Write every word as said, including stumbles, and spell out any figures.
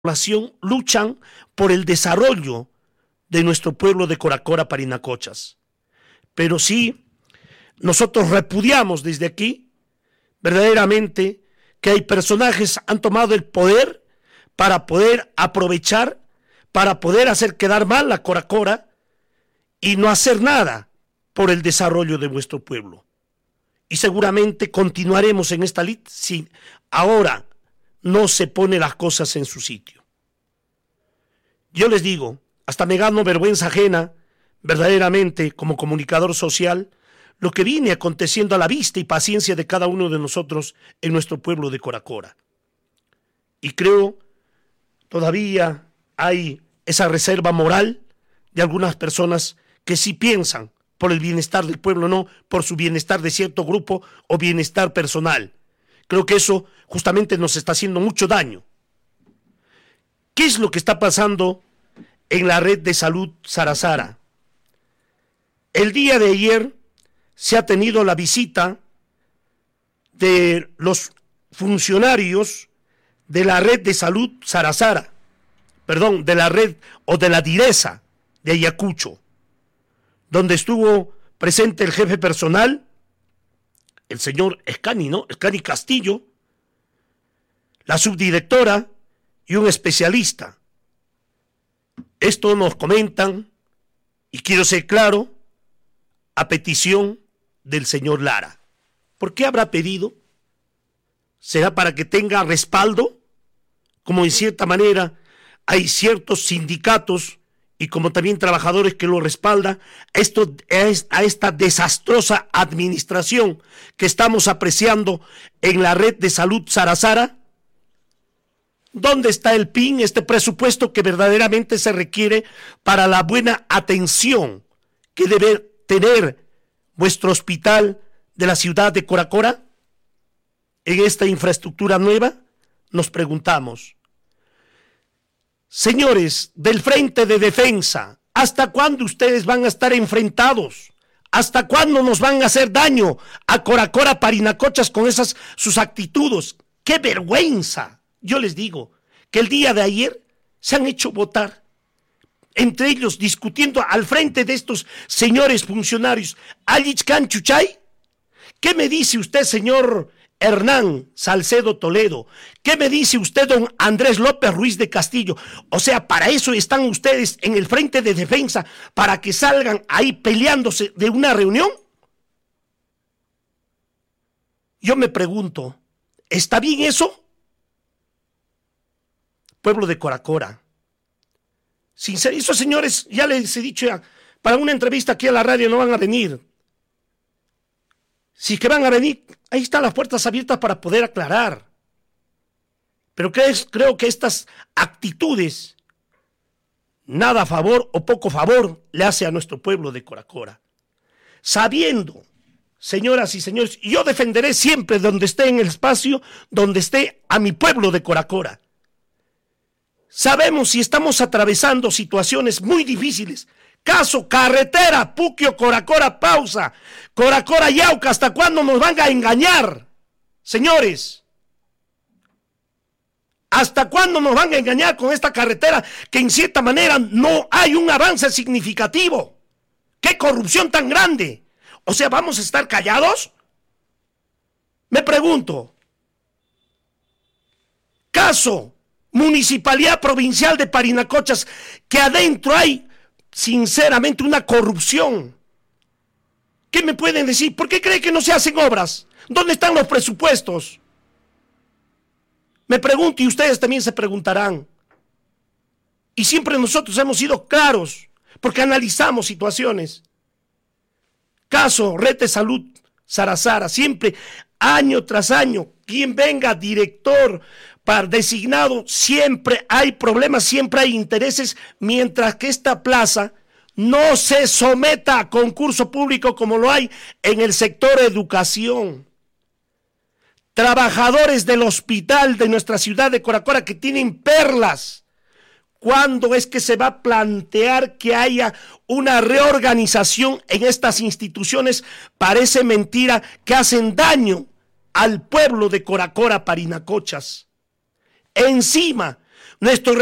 población luchan por el desarrollo de nuestro pueblo de Coracora, Parinacochas. Pero sí, nosotros repudiamos desde aquí, verdaderamente, que hay personajes que han tomado el poder para poder aprovechar, para poder hacer quedar mal a Coracora y no hacer nada por el desarrollo de nuestro pueblo. Y seguramente continuaremos en esta lid si ahora no se pone las cosas en su sitio. Yo les digo, hasta me gano vergüenza ajena, verdaderamente, como comunicador social, lo que viene aconteciendo a la vista y paciencia de cada uno de nosotros en nuestro pueblo de Coracora. Y creo, todavía hay esa reserva moral de algunas personas que sí piensan por el bienestar del pueblo, no por su bienestar de cierto grupo o bienestar personal. Creo que eso justamente nos está haciendo mucho daño. ¿Qué es lo que está pasando en la red de salud Sarasara? El día de ayer se ha tenido la visita de los funcionarios de la red de salud Sarasara, perdón, de la red o de la Direza de Ayacucho, donde estuvo presente el jefe personal, el señor Escani, ¿no? Escani Castillo, la subdirectora y un especialista. Esto nos comentan, y quiero ser claro, a petición del señor Lara. ¿Por qué habrá pedido? ¿Será para que tenga respaldo? Como en cierta manera hay ciertos sindicatos y como también trabajadores que lo respaldan, esto es a esta desastrosa administración que estamos apreciando en la red de salud Sarasara. ¿Dónde está el P I N, este presupuesto que verdaderamente se requiere para la buena atención que debe tener vuestro hospital de la ciudad de Coracora? En esta infraestructura nueva, nos preguntamos. Señores del Frente de Defensa, ¿hasta cuándo ustedes van a estar enfrentados? ¿Hasta cuándo nos van a hacer daño a Coracora, Parinacochas con esas sus actitudes? ¡Qué vergüenza! Yo les digo que el día de ayer se han hecho votar, entre ellos discutiendo al frente de estos señores funcionarios. Alichcan Chuchay, ¿qué me dice usted, señor Hernán Salcedo Toledo? ¿Qué me dice usted, don Andrés López Ruiz de Castillo? O sea, para eso están ustedes en el Frente de Defensa, para que salgan ahí peleándose de una reunión. Yo me pregunto, ¿está bien eso? Pueblo de Coracora, sincero, esos señores, ya les he dicho, ya, para una entrevista aquí a la radio no van a venir. Si que van a venir, ahí están las puertas abiertas para poder aclarar. Pero creo que estas actitudes, nada a favor o poco favor, le hace a nuestro pueblo de Coracora. Sabiendo, señoras y señores, yo defenderé siempre donde esté en el espacio, donde esté a mi pueblo de Coracora. Sabemos si estamos atravesando situaciones muy difíciles. Caso carretera, Puquio, Coracora, pausa. Coracora, Yauca, ¿hasta cuándo nos van a engañar? Señores, ¿hasta cuándo nos van a engañar con esta carretera que en cierta manera no hay un avance significativo? ¡Qué corrupción tan grande! O sea, ¿vamos a estar callados? Me pregunto. Caso Municipalidad Provincial de Parinacochas, que adentro hay sinceramente una corrupción. ¿Qué me pueden decir? ¿Por qué creen que no se hacen obras? ¿Dónde están los presupuestos? Me pregunto y ustedes también se preguntarán. Y siempre nosotros hemos sido claros porque analizamos situaciones. Caso Red de Salud Sarasara, siempre año tras año, quien venga director para designado, siempre hay problemas, siempre hay intereses, mientras que esta plaza no se someta a concurso público como lo hay en el sector educación. Trabajadores del hospital de nuestra ciudad de Coracora que tienen perlas. ¿Cuándo es que se va a plantear que haya una reorganización en estas instituciones? Parece mentira que hacen daño al pueblo de Coracora, Parinacochas. Encima, Néstor